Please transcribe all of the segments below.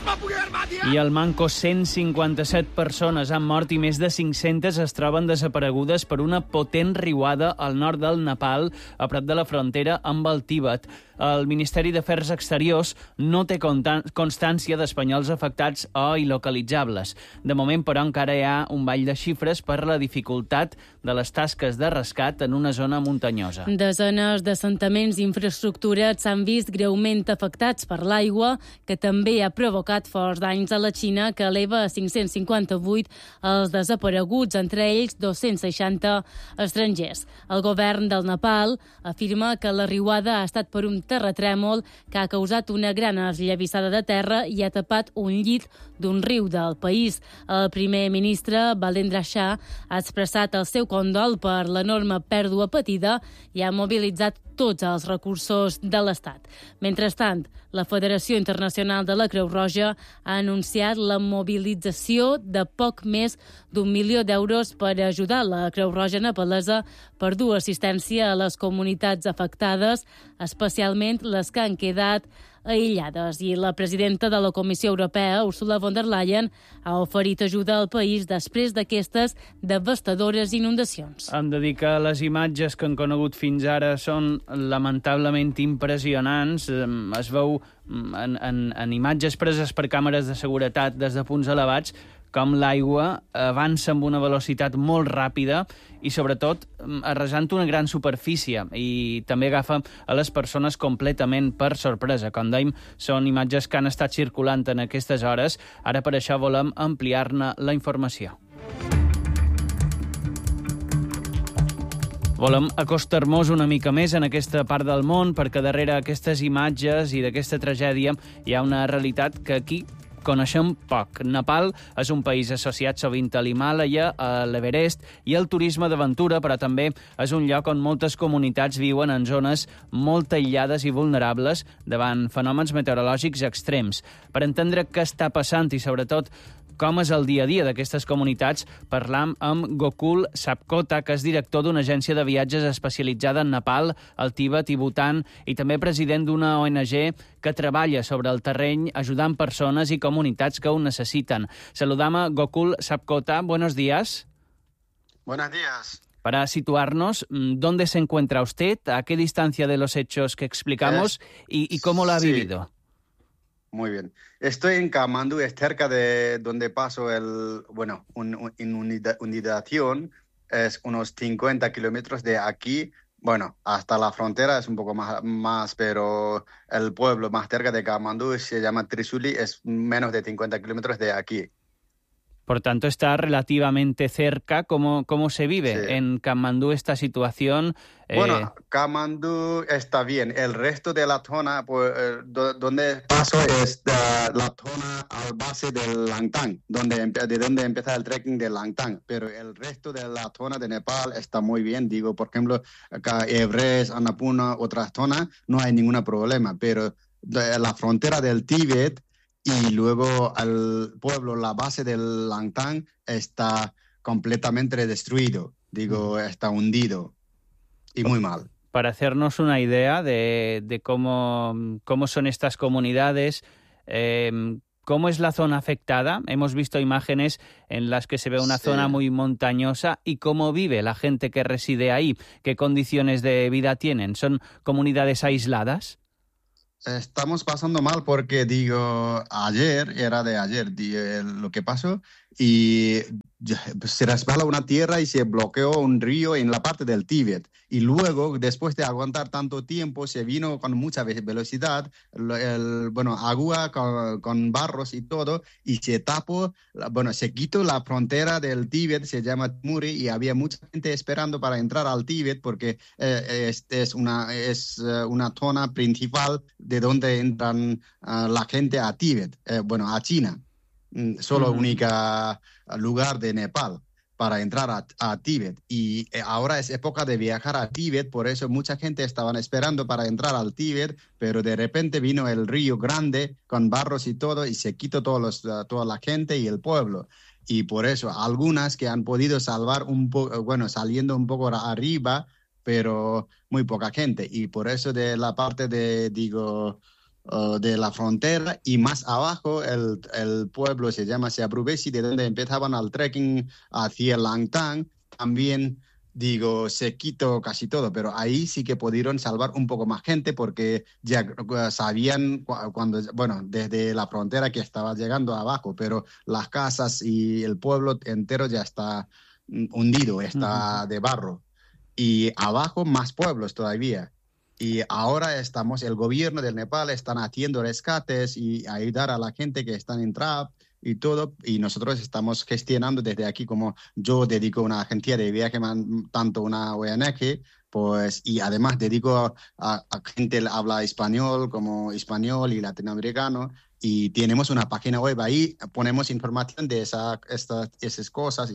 I al Manco 157 persones han mort i més de 500 es troben desaparegudes per una potent riuada al nord del Nepal, a prop de la frontera amb el Tíbet. El Ministeri d'Afers Exteriors no té constància d'espanyols afectats o il·localitzables. De moment, però, encara hi ha un ball de xifres per la dificultat de les tasques de rescat en una zona muntanyosa. Desenes d'assentaments i infraestructures s'han vist greument afectats per l'aigua, que també ha provocat forts danys a la Xina, que eleva a 558 els desapareguts, entre ells 260 estrangers. El govern del Nepal afirma que la riuada ha estat per un terratrèmol que ha causat una gran esllavissada de terra i ha tapat un llit d'un riu del país. El primer ministre, Balendra Shah, ha expressat el seu condol per l'enorme pèrdua patida i ha mobilitzat tots els recursos de l'Estat. Mentrestant, la Federació Internacional de la Creu Roja ha anunciat la mobilització de poc més d'1 milió d'euros per ajudar la Creu Roja nepalesa per dur assistència a les comunitats afectades, especialment les que han quedat aïllades. I la presidenta de la Comissió Europea, Ursula von der Leyen, ha oferit ajuda al país després d'aquestes devastadores inundacions. Hem de dir que les imatges que han conegut fins ara són lamentablement impressionants. Es veu en imatges preses per càmeres de seguretat des de punts elevats com l'aigua avança amb una velocitat molt ràpida i, sobretot, arrasant una gran superfície, i també agafa a les persones completament per sorpresa. Com dèiem, són imatges que han estat circulant en aquestes hores. Ara per això volem ampliar-ne la informació. Volem acostar-nos una mica més en aquesta part del món, perquè darrere aquestes imatges i d'aquesta tragèdia hi ha una realitat que aquí coneixem poc. Nepal és un país associat sovint a l'Himàlaia, a l'Everest i al turisme d'aventura, però també és un lloc on moltes comunitats viuen en zones molt aïllades i vulnerables davant fenòmens meteorològics extrems. Per entendre què està passant i, sobretot, com és el dia a dia d'aquestes comunitats, parlam amb Gokul Sapkota, que és director d'una agència de viatges especialitzada en Nepal, el Tíbet i Bhutan, i també president d'una ONG que treballa sobre el terreny ajudant persones i comunitats que ho necessiten. Saludam a Gokul Sapkota. Buenos días. Buenos días. Para situarnos, ¿dónde se encuentra usted? ¿A qué distancia de los hechos que explicamos? ¿Y cómo lo ha vivido? Muy bien. Estoy en Kathmandu, es cerca de donde paso inundación, es unos 50 kilómetros de aquí. Bueno, hasta la frontera es un poco más, pero el pueblo más cerca de Kathmandu se llama Trisuli, es menos de 50 kilómetros de aquí. Por tanto, está relativamente cerca. ¿Cómo se vive en Kathmandu esta situación? Bueno, Kathmandu está bien. El resto de la zona, pues, donde paso es la zona al base del Langtang, de donde empieza el trekking del Langtang. Pero el resto de la zona de Nepal está muy bien. Digo, por ejemplo, acá Everest, Annapurna, otras zonas, no hay ningún problema. Pero la frontera del Tíbet y luego el pueblo, la base del Langtang, está completamente destruido. Digo, está hundido y muy mal. Para hacernos una idea de cómo son estas comunidades, ¿cómo es la zona afectada? Hemos visto imágenes en las que se ve una zona muy montañosa. ¿Y cómo vive la gente que reside ahí? ¿Qué condiciones de vida tienen? ¿Son comunidades aisladas? Estamos pasando mal porque, digo, lo que pasó, y se resbala una tierra y se bloqueó un río en la parte del Tíbet. Y luego, después de aguantar tanto tiempo, se vino con mucha velocidad, agua con barros y todo, y se tapó, se quitó la frontera del Tíbet, se llama Muri, y había mucha gente esperando para entrar al Tíbet porque es una zona principal de donde entran la gente a Tíbet, a China. Solo única lugar de Nepal para entrar a Tíbet. Y ahora es época de viajar a Tíbet, por eso mucha gente estaban esperando para entrar al Tíbet, pero de repente vino el río grande con barros y todo y se quitó toda la gente y el pueblo. Y por eso algunas que han podido salvar un poco, saliendo un poco arriba, pero muy poca gente. Y por eso de la parte de, de la frontera, y más abajo el pueblo se llama Siabrubesi, de donde empezaban al trekking hacia Langtang. También se quitó casi todo, pero ahí sí que pudieron salvar un poco más gente porque ya sabían desde la frontera que estaba llegando abajo, pero las casas y el pueblo entero ya está hundido, está de barro. Y abajo más pueblos todavía. Y ahora el gobierno del Nepal están haciendo rescates y ayudar a la gente que están en trap y todo, y nosotros estamos gestionando desde aquí, como yo dedico una agencia de viaje, tanto una ONG, pues, y además dedico a gente que habla español, como español y latinoamericano, y tenemos una página web ahí, ponemos información de esas cosas,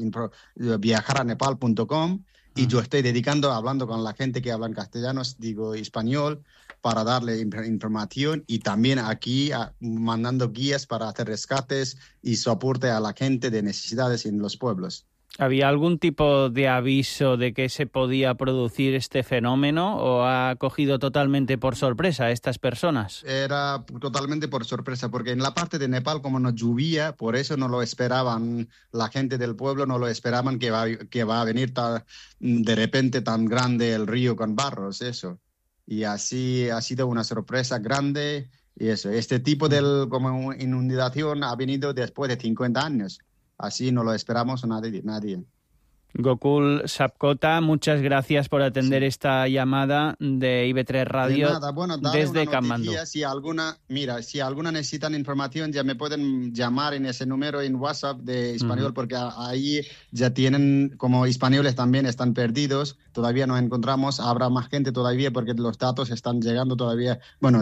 viajaranepal.com, y yo estoy hablando con la gente que habla en castellano, español, para darle información, y también aquí mandando guías para hacer rescates y soporte a la gente de necesidades en los pueblos. ¿Había algún tipo de aviso de que se podía producir este fenómeno o ha cogido totalmente por sorpresa a estas personas? Era totalmente por sorpresa, porque en la parte de Nepal, como no llovía, por eso no lo esperaban, la gente del pueblo no lo esperaban que va a venir de repente tan grande el río con barros, eso. Y así ha sido una sorpresa grande, y eso. Este tipo de como inundación ha venido después de 50 años. Así no lo esperamos nadie. Gokul Sapkota, muchas gracias por atender esta llamada de IB3 Radio desde Katmandú. Si alguna necesitan información, ya me pueden llamar en ese número en WhatsApp de español, porque ahí ya tienen, como españoles también están perdidos, todavía no encontramos, habrá más gente todavía porque los datos están llegando todavía,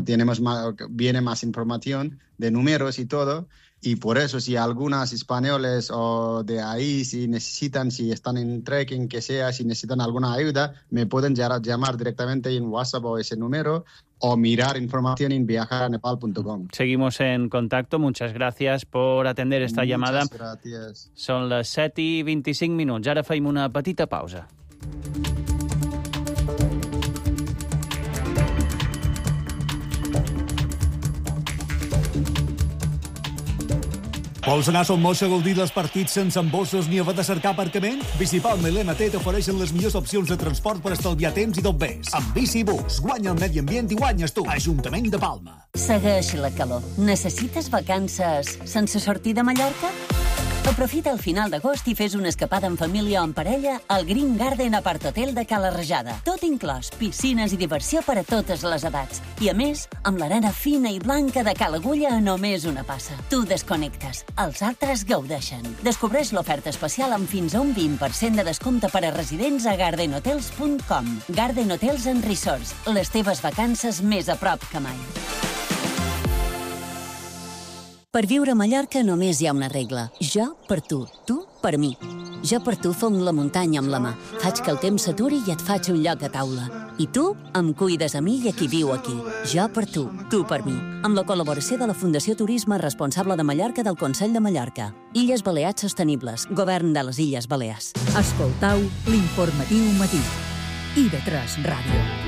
viene más información de números y todo. Y por eso, si algunos españoles o de ahí, si están en trekking, si necesitan alguna ayuda, me pueden llamar directamente en WhatsApp o ese número, o mirar información en viajaranepal.com. Seguimos en contacto. Muchas gracias por atender esta llamada. Gracias. Són les 7:25. Ara fem una petita pausa. Vols anar a Son Moix a gaudir dels partits sense embossos ni haver de cercar aparcament? Bicipalma i l'MT t'ofereixen les millors opcions de transport per estalviar temps i tot més. Amb Bicibus, guanya el medi ambient i guanyes tu. Ajuntament de Palma. Segueix la calor. Necessites vacances sense sortir de Mallorca? Aprofita el final d'agost i fes una escapada en família o en parella al Green Garden Apart Hotel de Cala Rajada. Tot inclòs, piscines i diversió per a totes les edats. I a més, amb l'arena fina i blanca de Cala Agulla a només una passa. Tu desconnectes, els altres gaudeixen. Descobreix l'oferta especial amb fins a un 20% de descompte per a residents a gardenhotels.com. Garden Hotels and Resorts, les teves vacances més a prop que mai. Per viure a Mallorca només hi ha una regla. Jo per tu per mi. Jo per tu fong la muntanya amb la mà. Faig que el temps s'aturi i et faig un lloc a taula. I tu em cuides a mi i a qui viu aquí. Jo per tu per mi. Amb la col·laboració de la Fundació Turisme Responsable de Mallorca del Consell de Mallorca. Illes Balears Sostenibles. Govern de les Illes Balears. Escoltau l'informatiu matí. IB3 Ràdio.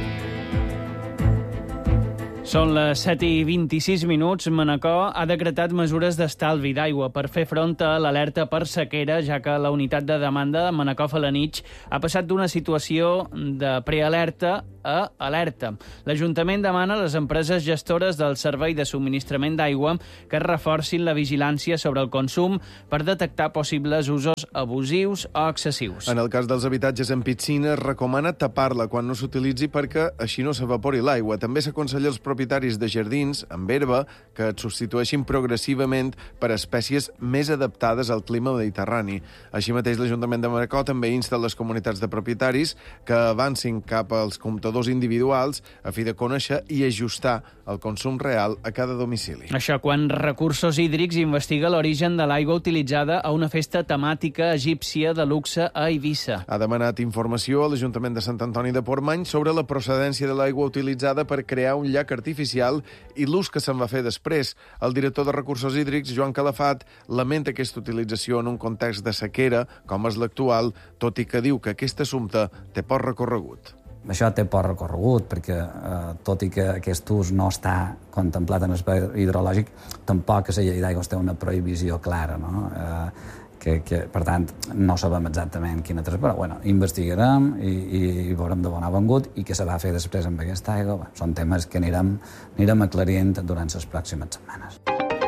Són les 7:26. Manacor ha decretat mesures d'estalvi d'aigua per fer front a l'alerta per sequera, ja que la unitat de demanda de Manacor-Felanitx ha passat d'una situació de prealerta a alerta. L'Ajuntament demana a les empreses gestores del servei de subministrament d'aigua que reforcin la vigilància sobre el consum per detectar possibles usos abusius o excessius. En el cas dels habitatges en piscina, recomana tapar-la quan no s'utilitzi perquè així no s'evapori l'aigua. També s'aconsella als propietaris de jardins amb herba que et substitueixin progressivament per espècies més adaptades al clima mediterrani. Així mateix, l'Ajuntament de Manacor també insta les comunitats de propietaris que avancin cap als comptadors individuals a fi de conèixer i ajustar el consum real a cada domicili. Això quan Recursos Hídrics investiga l'origen de l'aigua utilitzada a una festa temàtica egípcia de luxe a Eivissa. Ha demanat informació a l'Ajuntament de Sant Antoni de Portmany sobre la procedència de l'aigua utilitzada per crear un llac artificial i l'ús que se'n va fer després. El director de Recursos Hídrics, Joan Calafat, lamenta aquesta utilització en un context de sequera, com és l'actual, tot i que diu que aquest assumpte té poc recorregut. Això té poc recorregut, perquè tot i que aquest ús no està contemplat en el pla hidrològic, tampoc a la llei d'aigües té una prohibició clara, no? Per tant, no sabem exactament quina però bueno, investigarem i veurem de bon avengut i què se va fer després amb aquesta aigua. Són temes que anirem aclarint durant les pròximes setmanes.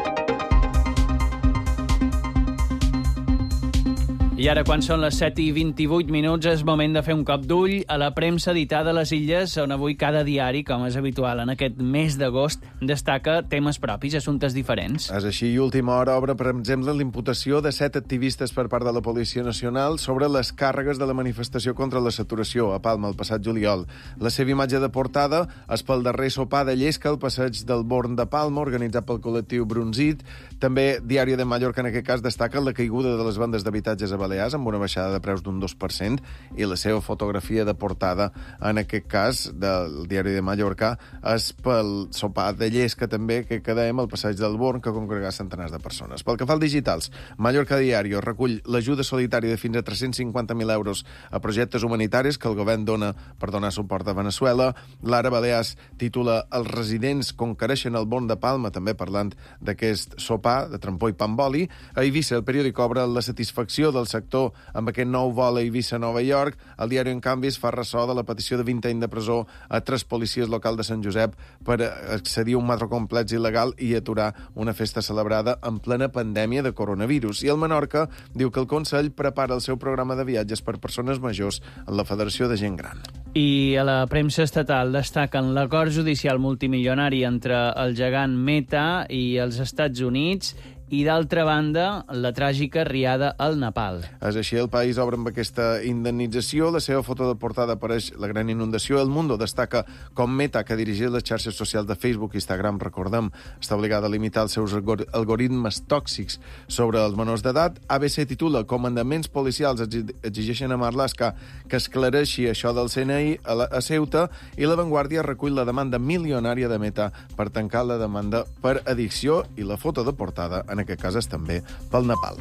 I ara, quan són les 7:28, és moment de fer un cop d'ull a la premsa editada a les Illes, on avui cada diari, com és habitual en aquest mes d'agost, destaca temes propis, assumptes diferents. És així, i última hora obre, per exemple, l'imputació de 7 activistes per part de la Policia Nacional sobre les càrregues de la manifestació contra la saturació a Palma el passat juliol. La seva imatge de portada és pel darrer sopar de llesca al passeig del Born de Palma, organitzat pel col·lectiu Brunzit. També Diari de Mallorca, en aquest cas, destaca la caiguda de les vendes d'habitatges a Balears amb una baixada de preus d'un 2% i la seva fotografia de portada, en aquest cas, del Diari de Mallorca, és pel sopar de llesca també que quedem al passeig del Born, que congregà centenars de persones. Pel que fa als digitals, Mallorca Diario recull l'ajuda solidària de fins a 350.000 euros a projectes humanitaris que el govern dona per donar suport a Venezuela. L'Ara Balears titula Els residents conquereixen el Born de Palma, també parlant d'aquest sopar de trampó i pa amb oli. A Eivissa, el periòdic obre la satisfacció del sector amb aquest nou vol a Eivissa-Nova York. El diari, en canvi, es fa ressò de la petició de 20 anys de presó a 3 policies locals de Sant Josep per accedir a un macrocomplex il·legal i aturar una festa celebrada en plena pandèmia de coronavirus. I el Menorca diu que el Consell prepara el seu programa de viatges per persones majors en la Federació de Gent Gran. I a la premsa estatal destaquen l'acord judicial multimilionari entre el gegant Meta i els Estats Units i, d'altra banda, la tràgica riada al Nepal. És així, el País obre amb aquesta indemnització. La seva foto de portada apareix la gran inundació. El Mundo destaca com Meta, que dirigeix les xarxes socials de Facebook i Instagram, recordem, està obligada a limitar els seus algoritmes tòxics sobre els menors d'edat. ABC titula Comandaments policials exigeixen a Marlaska que esclareixi això del CNI a Ceuta, i La Vanguardia recull la demanda milionària de Meta per tancar la demanda per addicció, i la foto de portada en aquest cas és també pel Nepal.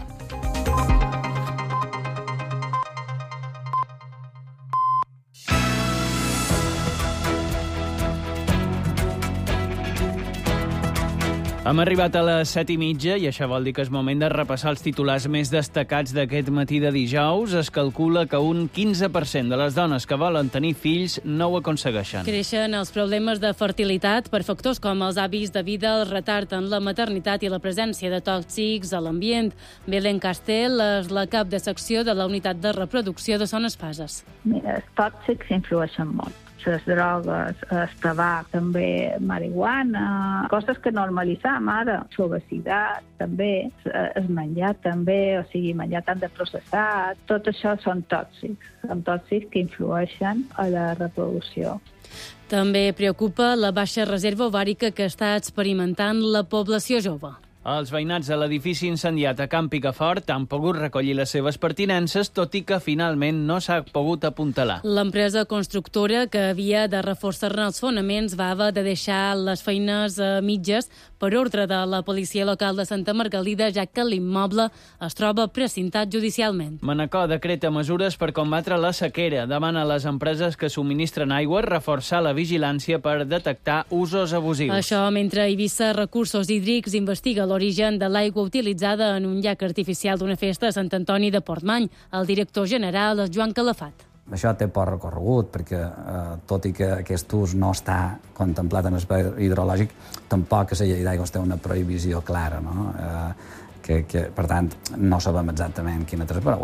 Hem arribat a les 7:30 i això vol dir que és moment de repassar els titulars més destacats d'aquest matí de dijous. Es calcula que un 15% de les dones que volen tenir fills no ho aconsegueixen. Creixen els problemes de fertilitat per factors com els hàbits de vida, el retard en la maternitat i la presència de tòxics a l'ambient. Belén Castell és la cap de secció de la unitat de reproducció de Son Espases. Mira, els tòxics influeixen molt. Les drogues, el tabac, també marihuana, coses que normalitzam ara, l'obesitat també, el menjar també, o sigui, menjar tant de processat, tot això són tòxics que influeixen a la reproducció. També preocupa la baixa reserva ovàrica que està experimentant la població jove. Els veïnats de l'edifici incendiat a Can Picafort han pogut recollir les seves pertinences, tot i que finalment no s'ha pogut apuntalar. L'empresa constructora, que havia de reforçar-ne els fonaments, va haver de deixar les feines a mitges per ordre de la policia local de Santa Margalida, ja que l'immoble es troba precintat judicialment. Manacor decreta mesures per combatre la sequera. Demana a les empreses que subministren aigua reforçar la vigilància per detectar usos abusius. Això mentre Eivissa Recursos Hídrics investiga l'origen de l'aigua utilitzada en un llac artificial d'una festa a Sant Antoni de Portmany. El director general és Joan Calafat. Això té poc recorregut, perquè tot i que aquest ús no està contemplat en el pla hidrològic, tampoc a la llei d'aigües té una prohibició clara, no? Per tant, no sabem exactament quina però